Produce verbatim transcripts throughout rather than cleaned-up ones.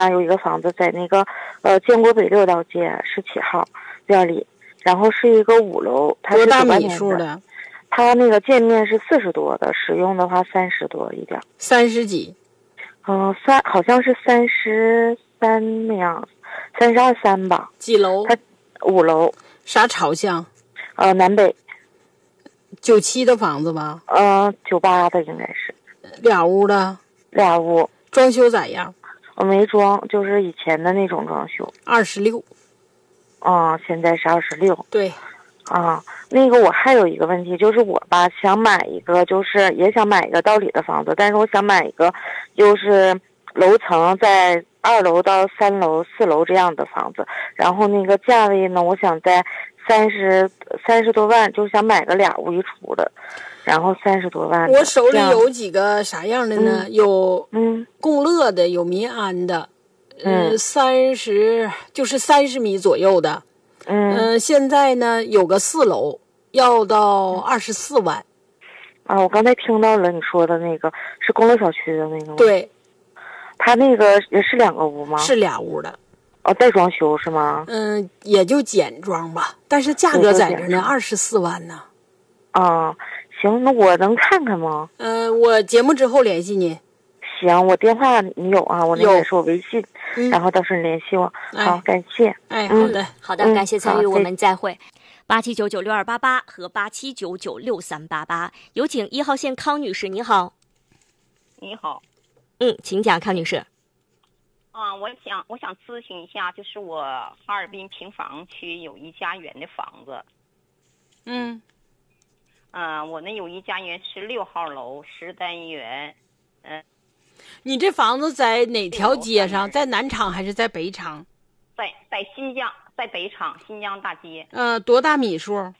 有一个房子在那个呃建国北六道街十七号院里，然后是一个五楼，它是多大九八年米数的？ 它那个建面是四十多的，使用的话三十多一点。 三十几？ 嗯、呃，三好像是三十三那样，三十二三吧。 几楼？ 它五楼。 啥朝向？ 呃，南北。 九七的房子吧？ 呃，九八的应该是。 俩屋的？ 俩屋。 装修咋样？ 我没装，就是以前的那种装修。 二十六。 啊，现在是二十六。 对。 啊，那个我还有一个问题，就是我吧想买一个，就是也想买一个道里的房子，但是我想买一个，就是楼层在二楼到三楼、四楼这样的房子，然后那个价位呢，我想在三十三十多万，就想买个俩屋一厨的，然后三十多万。 我手里有几个啥样的呢？ 嗯、 有嗯共乐的，有民安的， 嗯， 三十就是三十米左右的。 嗯、 呃，现在呢有个四楼要到二十四万。 啊，我刚才听到了你说的那个是公乐小区的那个吗？ 对， 他那个也是两个屋吗？ 是俩屋的。 哦，带装修是吗？ 嗯，也就简装吧，但是价格在这呢，二十四万呢。 啊，行，那我能看看吗？ 嗯、呃，我节目之后联系你。 行，我电话你有啊？我那个也是我微信， 嗯、 然后到时候你联系我。 哎、 好，感谢。 哎，好的， 嗯、好的，感谢参与，我们再会。八七九九六二八八和八七九九六三八八，有请一号线康女士，你好。 你好。 嗯，请讲，康女士。 啊，我想我想咨询一下，就是我哈尔滨平房区友谊家园的房子。 嗯。 嗯、呃，我那友谊家园是六号楼，十单元。嗯、呃。 你这房子在哪条街上？在南厂还是在北厂？ 在在新疆，在北厂新疆大街。 呃，多大米数？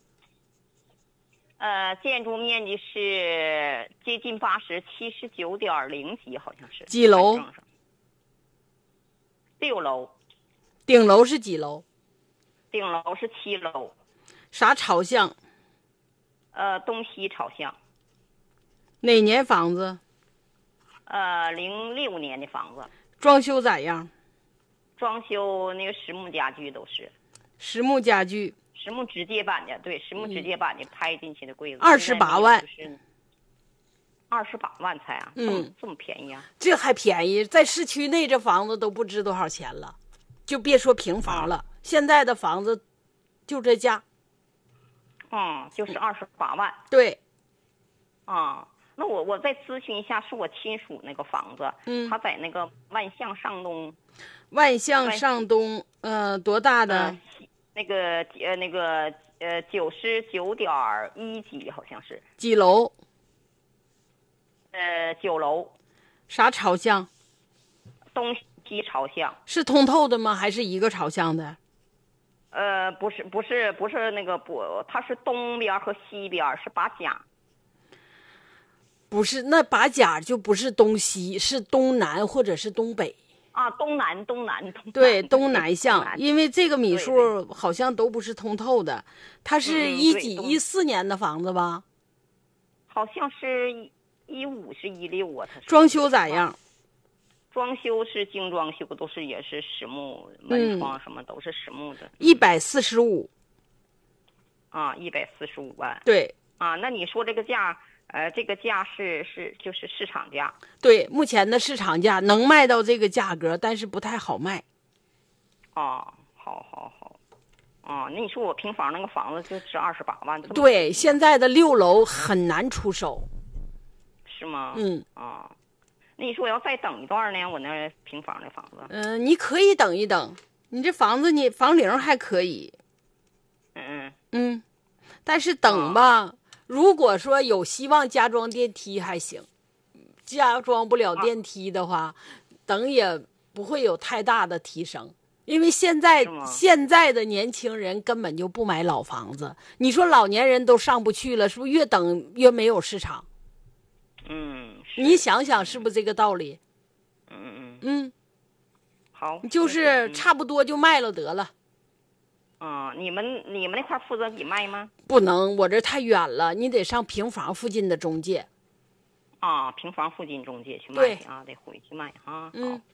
呃，建筑面积是接近八十，七十九点零几，好像是。 几楼？ 六楼。 顶楼是几楼？ 顶楼是七楼。 啥朝向？ 呃，东西朝向。 哪年房子？ 呃，零六年的房子。 装修咋样？ 装修那个实木家具都是。 实木家具。 实木直接板的，对，实木直接板的拍进去的柜子。 二十八万。 二十八万才啊？ 嗯， 这么便宜啊？ 这还便宜，在市区内这房子都不值多少钱了，就别说平房了。嗯、现在的房子就这价。 嗯，就是二十八万。 对。 啊。那我我再咨询一下，是我亲属那个房子， 嗯， 他在那个万象上东。 万象上东，呃，多大的？ 呃、那个呃那个呃九十九点一几好像是。 几楼？ 呃，九楼。 啥朝向？ 东西朝向。 是通透的吗？还是一个朝向的？ 呃，不是，不是，不是那个不，它是东边和西边是把甲。 不是，那把甲就不是东西，是东南或者是东北啊，东南东南东南对东南向， 南因为这个米数好像都不是通透的。它是一几一四年的房子吧？ 好像是一五是一六啊，它是。 装修咋样？ 装修是精装修，都是也是实木，门窗什么都是实木的。 一百四十五。 啊，一百四十五万。 对。 啊，那你说这个价？呃，这个价是是就是市场价。 对，目前的市场价能卖到这个价格，但是不太好卖。 哦，好好好。哦，那你说我平房那个房子就值二十八万？ 对，现在的六楼很难出手。 是吗？ 嗯。 啊，那你说我要再等一段呢？我那平房的房子。 嗯、呃，你可以等一等，你这房子你房龄还可以。 嗯嗯。 嗯，但是等吧。哦，如果说有希望加装电梯还行，加装不了电梯的话，啊、等也不会有太大的提升，因为现在现在的年轻人根本就不买老房子。你说老年人都上不去了，是不是越等越没有市场？ 嗯， 你想想是不是这个道理？ 嗯嗯嗯， 好， 就是差不多就卖了得了。 啊、嗯，你们你们那块负责给卖吗？ 不能，我这太远了，你得上平房附近的中介。 啊，平房附近中介去卖去啊，得回去卖啊。 嗯。 好